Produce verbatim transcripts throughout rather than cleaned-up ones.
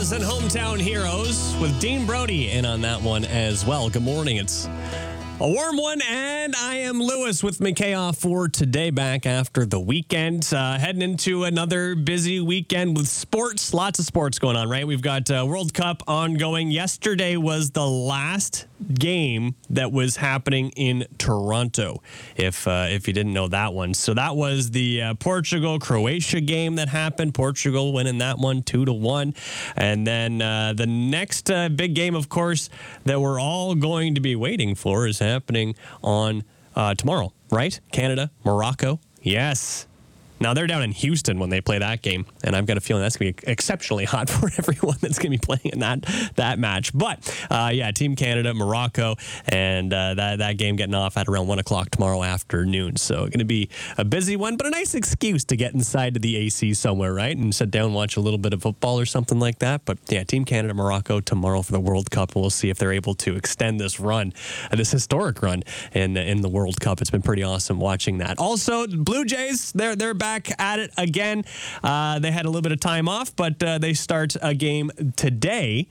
Stars and Hometown Heroes with Dean Brody in on that one as well. Good morning. It's a warm one, and I am Lewis with McKay off for today, back after the weekend. Uh, heading into another busy weekend with sports. Lots of sports going on, right? We've got uh, World Cup ongoing. Yesterday was the last game that was happening in Toronto, if uh, if you didn't know that one. So that was the uh, Portugal-Croatia game that happened. Portugal winning that one two to one. And then uh, the next uh, big game, of course, that we're all going to be waiting for is happening on uh, tomorrow, right? Canada, Morocco. Yes. Now, they're down in Houston when they play that game, and I've got a feeling that's going to be exceptionally hot for everyone that's going to be playing in that that match. But, uh, yeah, Team Canada, Morocco, and uh, that, that game getting off at around one o'clock tomorrow afternoon. So, going to be a busy one, but a nice excuse to get inside to the A C somewhere, right? And sit down and watch a little bit of football or something like that. But, yeah, Team Canada, Morocco tomorrow for the World Cup. We'll see if they're able to extend this run, uh, this historic run in, in the World Cup. It's been pretty awesome watching that. Also, Blue Jays, they're, they're back. Back at it again. Uh, they had a little bit of time off, but uh, they start a game today.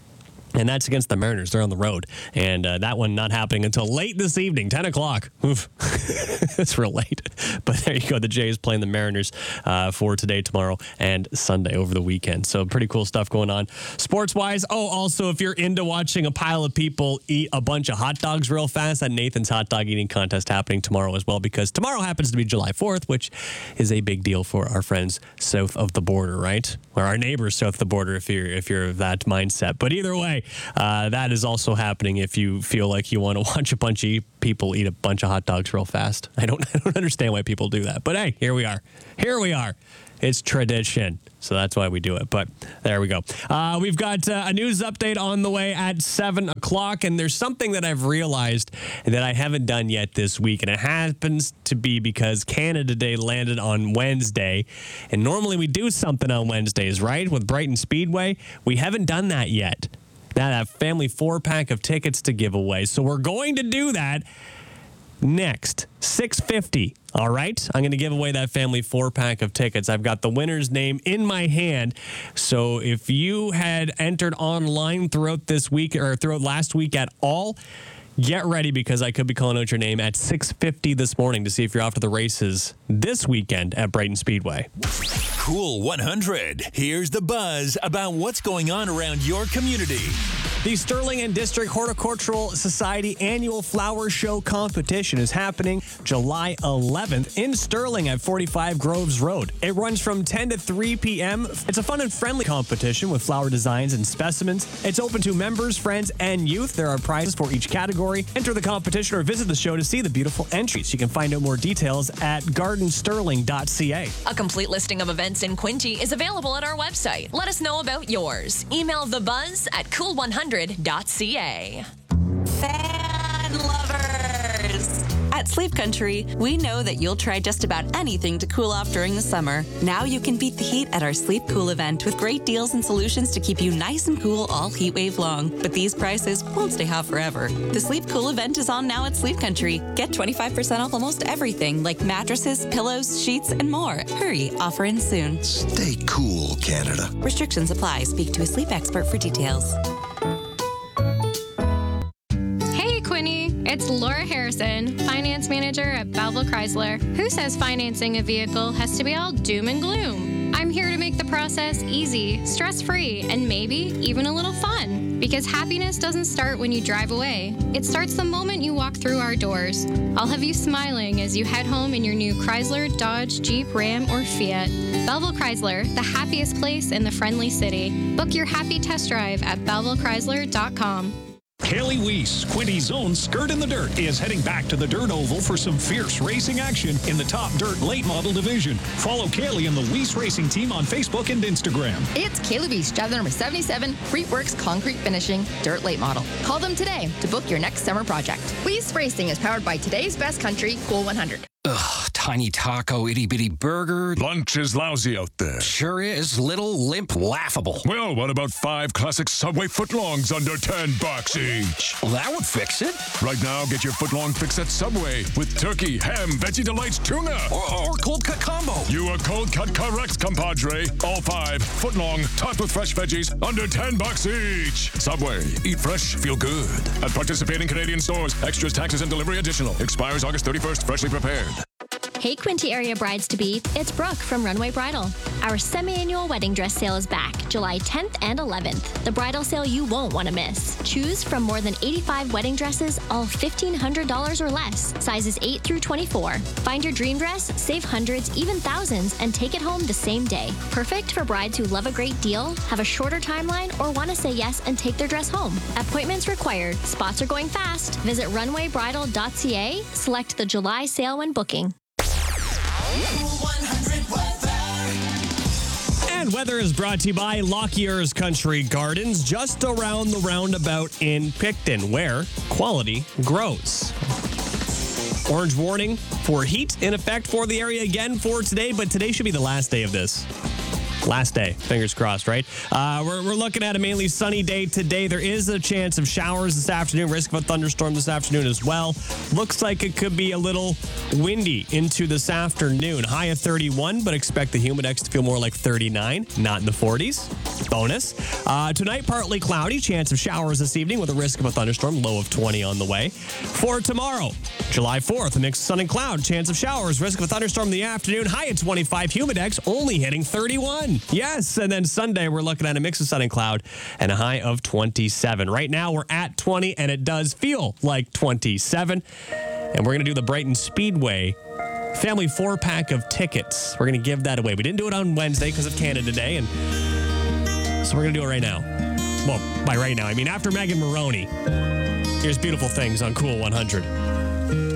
And that's against the Mariners. They're on the road. And uh, that one not happening until late this evening, ten o'clock. Oof. It's real late. But there you go. The Jays playing the Mariners uh, for today, tomorrow, and Sunday over the weekend. So pretty cool stuff going on. Sports-wise, oh, also, if you're into watching a pile of people eat a bunch of hot dogs real fast, that Nathan's Hot Dog Eating Contest happening tomorrow as well, because tomorrow happens to be July fourth, which is a big deal for our friends south of the border, right? Or our neighbors south of the border, if you're, if you're of that mindset. But either way, Uh, that is also happening if you feel like you want to watch a bunch of people eat a bunch of hot dogs real fast. I don't, I don't understand why people do that. But hey, here we are. Here we are. It's tradition. So that's why we do it. But there we go. Uh, we've got uh, a news update on the way at seven o'clock. And there's something that I've realized that I haven't done yet this week. And it happens to be because Canada Day landed on Wednesday. And normally we do something on Wednesdays, right? With Brighton Speedway. We haven't done that yet. That a family four-pack of tickets to give away. So we're going to do that next, six fifty. All right? I'm going to give away that family four-pack of tickets. I've got the winner's name in my hand. So if you had entered online throughout this week or throughout last week at all, get ready, because I could be calling out your name at six fifty this morning to see if you're off to the races this weekend at Brighton Speedway. Cool one hundred. Here's the buzz about what's going on around your community. The Sterling and District Horticultural Society annual flower show competition is happening July eleventh in Sterling at forty-five Groves Road. It runs from ten to three p.m. It's a fun and friendly competition with flower designs and specimens. It's open to members, friends, and youth. There are prizes for each category. Enter the competition or visit the show to see the beautiful entries. You can find out more details at garden sterling dot c a. A complete listing of events in Quinte is available at our website. Let us know about yours. Email thebuzz at cool one hundred dot c a. Fan lovers! At Sleep Country, we know that you'll try just about anything to cool off during the summer. Now you can beat the heat at our Sleep Cool event with great deals and solutions to keep you nice and cool all heat wave long. But these prices won't stay hot forever. The Sleep Cool event is on now at Sleep Country. Get twenty-five percent off almost everything like mattresses, pillows, sheets, and more. Hurry, offer ends soon. Stay cool, Canada. Restrictions apply. Speak to a sleep expert for details. It's Laura Harrison, Finance Manager at Belleville Chrysler. Who says financing a vehicle has to be all doom and gloom? I'm here to make the process easy, stress-free, and maybe even a little fun. Because happiness doesn't start when you drive away. It starts the moment you walk through our doors. I'll have you smiling as you head home in your new Chrysler, Dodge, Jeep, Ram, or Fiat. Belleville Chrysler, the happiest place in the friendly city. Book your happy test drive at belleville chrysler dot com. Haley Weiss, Quinty's own Skirt in the Dirt, is heading back to the Dirt Oval for some fierce racing action in the top dirt late model division. Follow Kaylee and the Weiss Racing team on Facebook and Instagram. It's Kaylee Weiss, driver number seventy-seven, Freetworks Concrete Finishing, Dirt Late Model. Call them today to book your next summer project. Weiss Racing is powered by today's best country, Cool one hundred. Ugh, tiny taco, itty-bitty burger. Lunch is lousy out there. Sure is. Little, limp, laughable. Well, what about five classic Subway footlongs under ten bucks each? Well, that would fix it. Right now, get your footlong fix at Subway with turkey, ham, Veggie Delights, tuna. Or, or cold cut combo. You are cold cut correct, compadre. All five, footlong, topped with fresh veggies, under ten bucks each. Subway, eat fresh, feel good. At participating Canadian stores, extras, taxes, and delivery additional. Expires August thirty-first, freshly prepared. Hey, Quinte area brides-to-be, it's Brooke from Runway Bridal. Our semi-annual wedding dress sale is back, July tenth and eleventh. The bridal sale you won't want to miss. Choose from more than eighty-five wedding dresses, all fifteen hundred dollars or less, sizes eight through twenty-four. Find your dream dress, save hundreds, even thousands, and take it home the same day. Perfect for brides who love a great deal, have a shorter timeline, or want to say yes and take their dress home. Appointments required. Spots are going fast. Visit runway bridal dot c a. Select the July sale when booking. And weather is brought to you by Lockyer's Country Gardens, just around the roundabout in Picton, where quality grows. Orange warning for heat in effect for the area again for today, but today should be the last day of this. Last day. Fingers crossed, right? Uh, we're, we're looking at a mainly sunny day today. There is a chance of showers this afternoon, risk of a thunderstorm this afternoon as well. Looks like it could be a little windy into this afternoon. High of thirty-one, but expect the humidex to feel more like thirty-nine, not in the forties. Bonus. Uh, tonight, partly cloudy. Chance of showers this evening with a risk of a thunderstorm. Low of twenty on the way. For tomorrow, July fourth, a mix of sun and cloud. Chance of showers. Risk of a thunderstorm in the afternoon. High at twenty-five. Humidex only hitting thirty-one. Yes, and then Sunday, we're looking at a mix of sun and cloud and a high of twenty-seven. Right now, we're at twenty, and it does feel like twenty-seven. And we're going to do the Brighton Speedway family four-pack of tickets. We're going to give that away. We didn't do it on Wednesday because of Canada Day, and so we're going to do it right now. Well, by right now, I mean after Megan Maroney. Here's Beautiful Things on Cool one hundred.